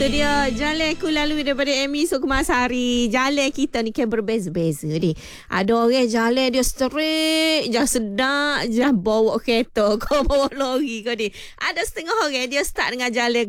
Itu dia jalan aku lalui daripada Amy Sukumasari. Jalan kita ni kan berbeza-beza ni. Ada orang jalan dia straight je, sedap je bawa kereta kau bawa lori kau ni. Ada setengah orang dia start dengan jalan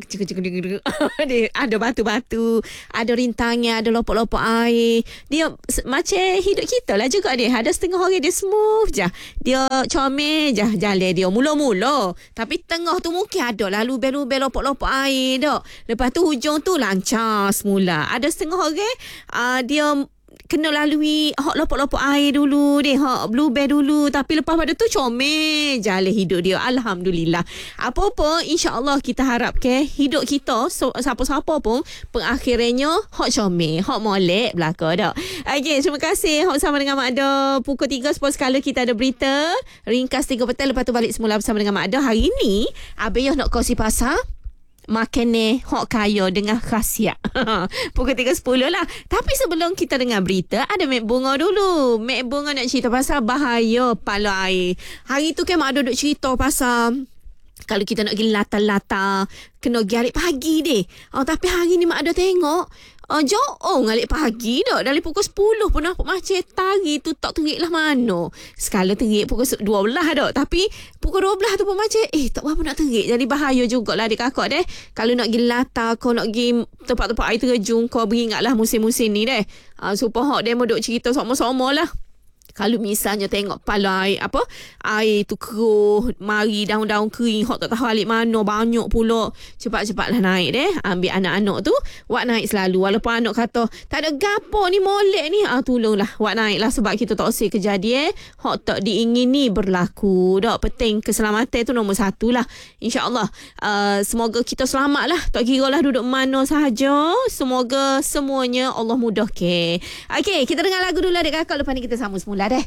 ada batu-batu, ada rintangan, ada lopok-lopok air. Dia macam hidup kita lah juga dia. Ada setengah orang dia smooth je. Dia comel je jalan dia mula-mula. Tapi tengah tu mungkin ada lalu bel-bel lopok-lopok air dah. Lepas tu hujung tu lancar semula. Ada setengah orang dia kena lalui hak lopok-lopok air dulu deh, hak bluebell dulu, tapi lepas pada tu comel jalan hidup dia. Alhamdulillah. Apa-apa insya-Allah kita harap ke hidup kita siapa-siapa pun pengakhirannya hak comel, hak molek belaka dak. Okey, terima kasih hak sama dengan Mak Ada. Pukul 3 sports color kita ada berita ringkas 3 petang, lepas tu balik semula bersama dengan Mak Ada. Hari ni Abang nak kongsi pasal makanan hok kaya dengan khasiat. Pukul 3.10 lah. Tapi sebelum kita dengar berita, ada Mek Bunga dulu. Mek Bunga nak cerita pasal bahaya pala air. Hari tu kan Mak Ada duk cerita pasal kalau kita nak pergi latar-latar kena pergi alik pagi deh. Tapi hari ni Mak Ada tengok jauh ngalik pagi dah. Dari pukul 10 pun nampak macam tari tu tak terik lah mana. Sekala terik pukul 12 dah. Tapi pukul 12 tu pun macam tak berapa nak terik. Jadi bahaya jugalah adik kakak deh. Kalau nak pergi latar, kau nak pergi tempat-tempat air terjun, kau beringatlah musim-musim ni deh. Supaya hak demo duk cerita sama-sama lah. Kalau misalnya tengok pala air tu keruh, mari daun-daun kering, hok tak tahu alik mana, banyak pula. Cepat-cepatlah naik deh. Ambil anak-anak tu, wak naik selalu. Walaupun anak kata, tak ada gapo ni molek ni. Tolonglah, wak naik lah sebab kita tak usah kejadian hok tak diingini berlaku. Dak penting keselamatan tu nombor 1 lah. InsyaAllah. Semoga kita selamat lah. Tak kira lah duduk mana sahaja. Semoga semuanya Allah mudahkan. Okey, kita dengar lagu dulu adik kakak. Lepas ni kita sambung semula deh.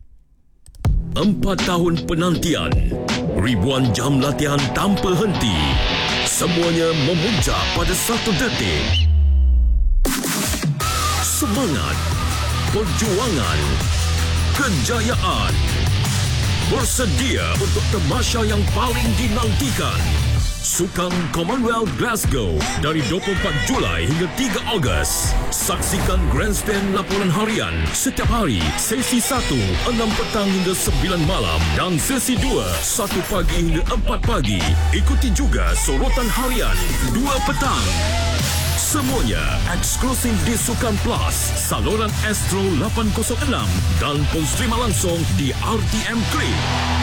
4 tahun penantian, ribuan jam latihan tanpa henti, semuanya memuncak pada 1 detik. Semangat, perjuangan, kejayaan, bersedia untuk tamasya yang paling dinantikan. Sukan Commonwealth Glasgow dari 24 Julai hingga 3 Ogos. Saksikan grandstand laporan harian setiap hari. Sesi 1, 6 petang hingga 9 malam. Dan sesi 2, 1 pagi hingga 4 pagi. Ikuti juga sorotan harian 2 petang. Semuanya eksklusif di Sukan Plus, saluran Astro 806 dan pun streama langsung di RTM3.